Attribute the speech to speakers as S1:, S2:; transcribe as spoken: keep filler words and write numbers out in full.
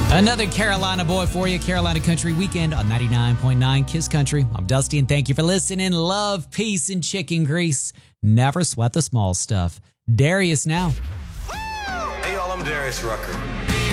S1: Another Carolina boy for you. Carolina Country Weekend on ninety-nine point nine Kiss Country. I'm Dusty, and thank you for listening. Love, peace, and chicken grease. Never sweat the small stuff. Darius now.
S2: Hey, y'all, I'm Darius Rucker.